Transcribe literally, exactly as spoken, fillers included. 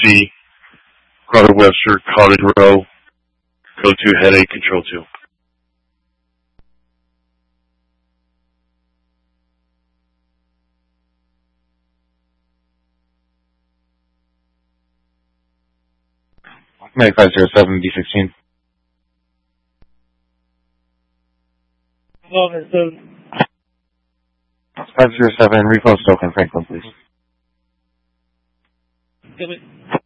B, Carter Webster, College Row, go to headache control two. ninety-five zero seven, B sixteen. five zero seven, repost token, Franklin, please.